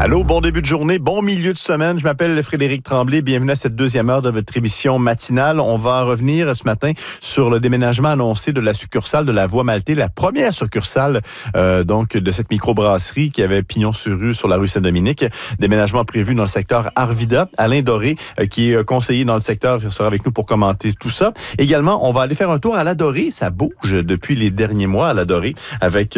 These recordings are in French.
Allô, bon début de journée, bon milieu de semaine. Je m'appelle Frédéric Tremblay. Bienvenue à cette deuxième heure de votre émission matinale. On va revenir ce matin sur le déménagement annoncé de la succursale de la Voie Maltais, la première succursale donc de cette microbrasserie qui avait pignon sur rue sur la rue Saint-Dominique. Déménagement prévu dans le secteur Arvida. Alain Doré, qui est conseiller dans le secteur, sera avec nous pour commenter tout ça. Également, on va aller faire un tour à La Dorée. Ça bouge depuis les derniers mois à La Dorée avec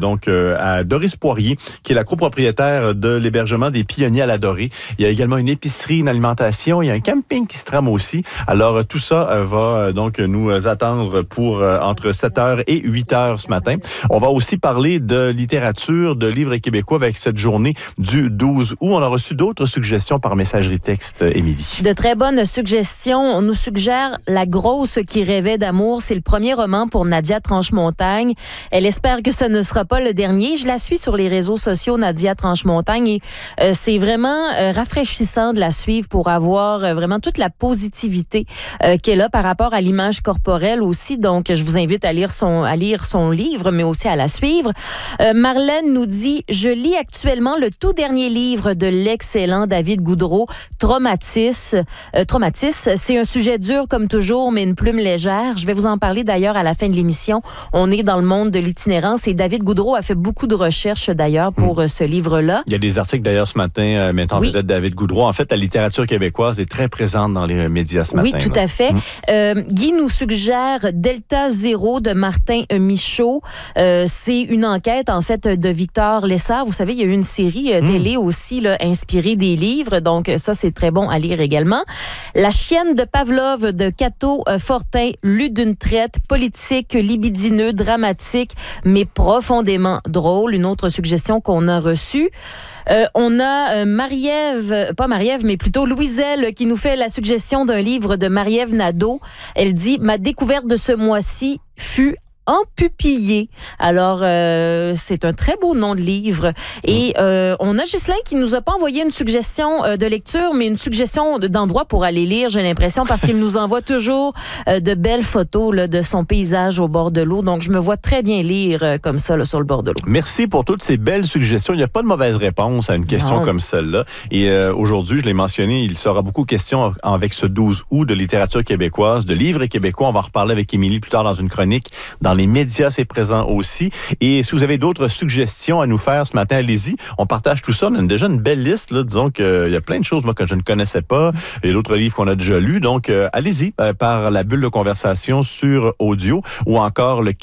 à Doris Poirier, qui est la copropriétaire de l'hébergement des Pionniers à La Dorée. Il y a également une épicerie, une alimentation, il y a un camping qui se trame aussi. Alors, tout ça va donc nous attendre pour entre 7h et 8h ce matin. On va aussi parler de littérature, de livres québécois avec cette journée du 12 août. On a reçu d'autres suggestions par messagerie texte, Émilie. De très bonnes suggestions. On nous suggère La grosse qui rêvait d'amour. C'est le premier roman pour Nadia Tranche-Montagne. Elle espère que ce ne sera pas le dernier. Je la suis sur les réseaux sociaux, Nadia Tranche-Montagne, et c'est vraiment rafraîchissant de la suivre pour avoir vraiment toute la positivité qu'elle a par rapport à l'image corporelle aussi. Donc, je vous invite à lire son livre, mais aussi à la suivre. Marlène nous dit « Je lis actuellement le tout dernier livre de l'excellent David Goudreau, Traumatis. C'est un sujet dur comme toujours, mais une plume légère. Je vais vous en parler d'ailleurs à la fin de l'émission. On est dans le monde de l'itinérance et David Goudreau a fait beaucoup de recherches d'ailleurs pour ce livre-là. Il y a des articles d'ailleurs ce matin mettant en vedette David Goudreau. En fait, la littérature québécoise est très présente dans les médias ce matin. Oui, tout à fait. Guy nous suggère Delta Zéro de Martin Michaud. C'est une enquête en fait de Victor Lessard. Vous savez, il y a eu une série télé aussi là, inspirée des livres. Donc ça, c'est très bon à lire également. La chienne de Pavlov de Cato Fortin, lu d'une traite, politique, libidineux, dramatique, mais profondément drôle. Une autre suggestion qu'on a reçue. On a pas Marie-Ève, mais plutôt Louiselle qui nous fait la suggestion d'un livre de Marie-Ève Nadeau. Elle dit « Ma découverte de ce mois-ci fut Empupillé ». Alors, c'est un très beau nom de livre. Et on a Ghislain qui nous a pas envoyé une suggestion de lecture, mais une suggestion d'endroit pour aller lire, j'ai l'impression, parce qu'il nous envoie toujours de belles photos là, de son paysage au bord de l'eau. Donc, je me vois très bien lire comme ça là, sur le bord de l'eau. Merci pour toutes ces belles suggestions. Il n'y a pas de mauvaise réponse à une question comme celle-là. Et aujourd'hui, je l'ai mentionné, il sera beaucoup question avec ce 12 août de littérature québécoise, de livres québécois. On va en reparler avec Émilie plus tard dans une chronique. Dans les médias, c'est présent aussi. Et si vous avez d'autres suggestions à nous faire ce matin, allez-y. On partage tout ça. On a déjà une belle liste. Là. Disons qu'il y a plein de choses moi, que je ne connaissais pas et d'autres livres qu'on a déjà lus. Donc, allez-y par la bulle de conversation sur audio ou encore le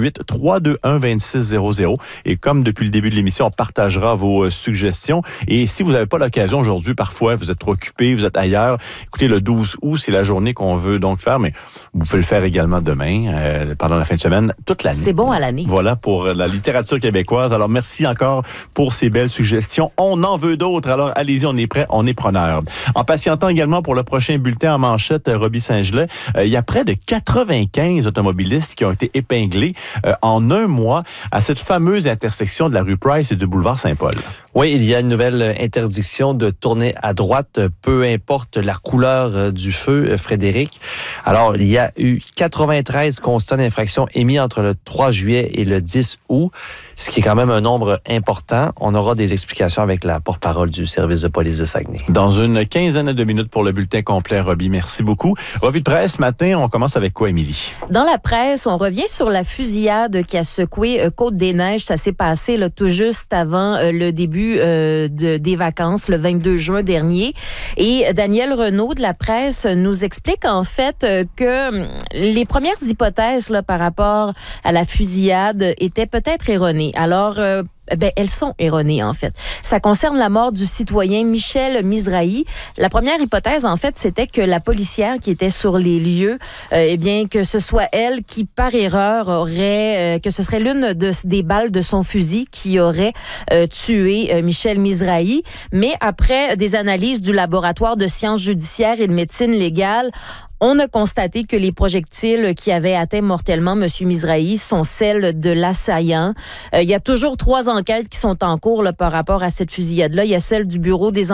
418-321-2600. Et comme depuis le début de l'émission, on partagera vos suggestions. Et si vous n'avez pas l'occasion aujourd'hui, parfois, vous êtes trop occupé, vous êtes ailleurs, écoutez, le 12 août, c'est la journée qu'on veut donc faire, mais vous pouvez le faire également demain, pendant la fin de semaine. Toute l'année. C'est bon à l'année. Voilà pour la littérature québécoise. Alors, merci encore pour ces belles suggestions. On en veut d'autres. Alors, allez-y, on est prêt, on est preneur. En patientant également pour le prochain bulletin en manchette, Roby Saint-Gelais, il y a près de 95 automobilistes qui ont été épinglés en un mois à cette fameuse intersection de la rue Price et du boulevard Saint-Paul. Oui, il y a une nouvelle interdiction de tourner à droite, peu importe la couleur du feu, Frédéric. Alors, il y a eu 93 constats d'infraction émis entre le 3 juillet et le 10 août, ce qui est quand même un nombre important. On aura des explications avec la porte-parole du service de police de Saguenay. Dans une quinzaine de minutes pour le bulletin complet, Roby. Merci beaucoup. Revue de presse, ce matin, on commence avec quoi, Émilie? Dans la presse, on revient sur la fusillade qui a secoué Côte-des-Neiges. Ça s'est passé là, tout juste avant le début des vacances, le 22 juin dernier. Et Daniel Renaud de la presse nous explique en fait que les premières hypothèses là, par rapport à la fusillade étaient peut-être erronées. Alors, elles sont erronées, en fait. Ça concerne la mort du citoyen Michel Mizrahi. La première hypothèse, en fait, c'était que la policière qui était sur les lieux, que ce soit elle qui, par erreur, que ce serait l'une des balles de son fusil qui aurait tué Michel Mizrahi. Mais après des analyses du laboratoire de sciences judiciaires et de médecine légale, on a constaté que les projectiles qui avaient atteint mortellement M. Mizrahi sont celles de l'assaillant. Il y a toujours 3 enquêtes qui sont en cours là, par rapport à cette fusillade-là. Il y a celle du Bureau des